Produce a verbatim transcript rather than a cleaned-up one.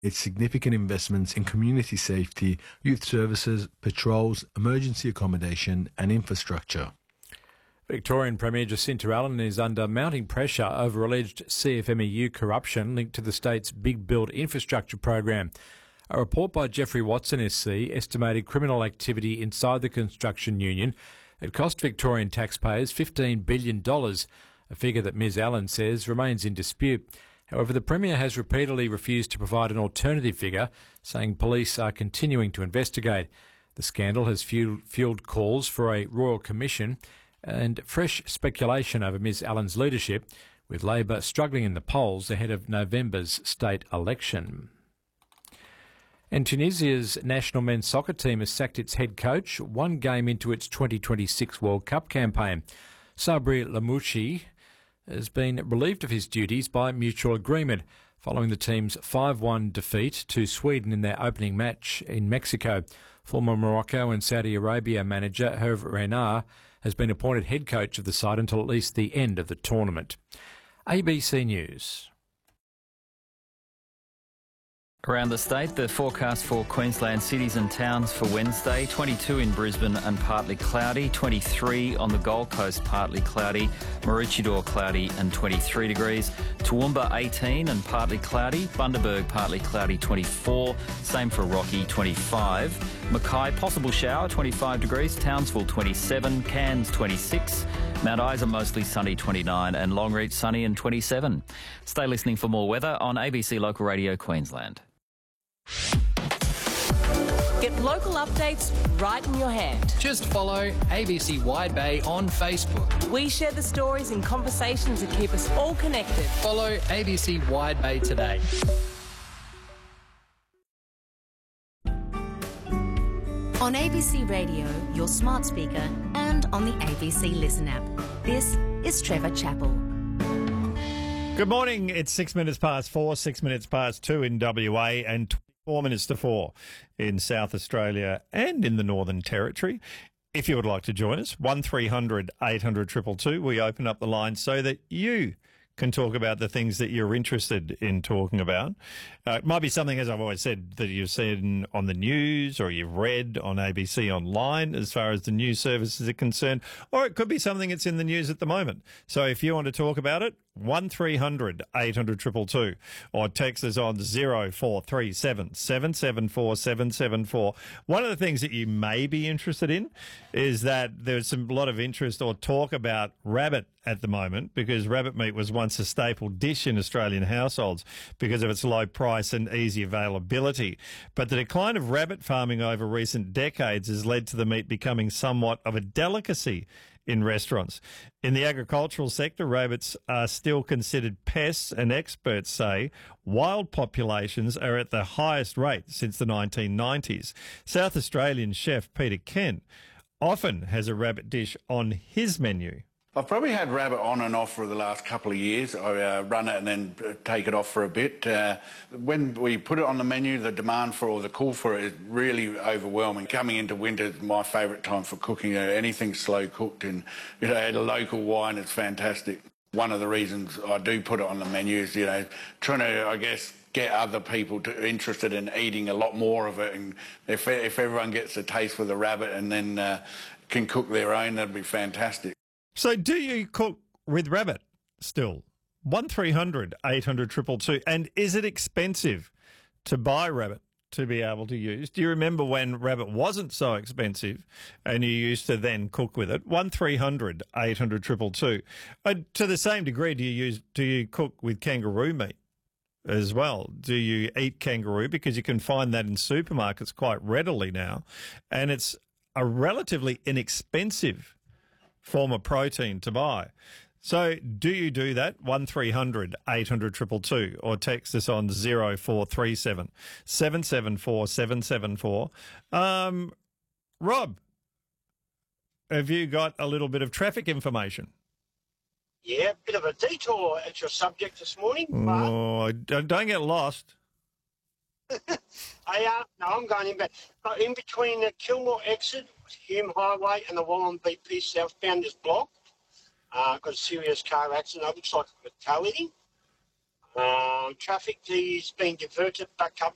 its significant investments in community safety, youth services, patrols, emergency accommodation and infrastructure. Victorian Premier Jacinta Allen is under mounting pressure over alleged C F M E U corruption linked to the state's Big Build infrastructure program. A report by Jeffrey Watson S C estimated criminal activity inside the construction union had cost Victorian taxpayers fifteen billion dollars, a figure that Ms Allen says remains in dispute. However, the Premier has repeatedly refused to provide an alternative figure, saying police are continuing to investigate. The scandal has fuelled calls for a royal commission and fresh speculation over Ms Allen's leadership, with Labor struggling in the polls ahead of November's state election. And Tunisia's national men's soccer team has sacked its head coach one game into its twenty twenty-six World Cup campaign. Sabri Lamouchi has been relieved of his duties by mutual agreement following the team's five one defeat to Sweden in their opening match in Mexico. Former Morocco and Saudi Arabia manager Hervé Renard has been appointed head coach of the side until at least the end of the tournament. A B C News. Around the state, the forecast for Queensland cities and towns for Wednesday, twenty-two in Brisbane and partly cloudy, twenty-three on the Gold Coast, partly cloudy, Maroochydore cloudy and twenty-three degrees, Toowoomba eighteen and partly cloudy, Bundaberg partly cloudy twenty-four, same for Rocky twenty-five, Mackay possible shower twenty-five degrees, Townsville twenty-seven, Cairns twenty-six, Mount Isa mostly sunny twenty-nine and Longreach sunny and twenty-seven. Stay listening for more weather on A B C Local Radio Queensland. Get local updates right in your hand. Just follow A B C Wide Bay on Facebook. We share the stories and conversations that keep us all connected. Follow A B C Wide Bay today. On A B C Radio, your smart speaker, and on the A B C Listen app. This is Trevor Chappell. Good morning. It's six minutes past four, six minutes past two in W A and twenty-four minutes to four in South Australia and in the Northern Territory. If you would like to join us, one three hundred eight hundred two two two. We open up the line so that you can talk about the things that you're interested in talking about. Uh, it might be something, as I've always said, that you've seen on the news or you've read on A B C Online as far as the news services are concerned, or it could be something that's in the news at the moment. So if you want to talk about it, one three hundred eight hundred two two two or text us on zero four three seven seven seven four seven seven four. One of the things that you may be interested in is that there's some lot of interest or talk about rabbit at the moment, because rabbit meat was once a staple dish in Australian households because of its low price and easy availability. But the decline of rabbit farming over recent decades has led to the meat becoming somewhat of a delicacy in restaurants. In the agricultural sector, rabbits are still considered pests, and experts say wild populations are at the highest rate since the nineteen nineties. South Australian chef Peter Kent often has a rabbit dish on his menu. I've probably had rabbit on and off for the last couple of years. I uh, run it and then take it off for a bit. Uh, when we put it on the menu, the demand for or the call for it is really overwhelming. Coming into winter is my favourite time for cooking. Uh, anything slow cooked and, you know, add a local wine, it's fantastic. One of the reasons I do put it on the menu is, you know, trying to, I guess, get other people to, interested in eating a lot more of it. And if, if everyone gets a taste for the rabbit and then uh, can cook their own, that'd be fantastic. So do you cook with rabbit still? one three hundred eight hundred two two two. And is it expensive to buy rabbit to be able to use? Do you remember when rabbit wasn't so expensive and you used to then cook with it? one three hundred eight hundred two two two. Uh, to the same degree, do you use do you cook with kangaroo meat as well? Do you eat kangaroo? Because you can find that in supermarkets quite readily now. And it's a relatively inexpensive form of protein to buy. So do you do that? one three hundred eight hundred two two two or text us on zero four three seven seven seven four seven seven four. Um, Rob, have you got a little bit of traffic information? Yeah, bit of a detour at your subject this morning. Oh, don't, don't get lost. I, uh, no, I'm going in, but, but in between the Kilmore exit, Hume Highway, and the Wallen B P southbound is blocked. Uh, got a serious car accident. It looks like a fatality. Um, traffic is being diverted back up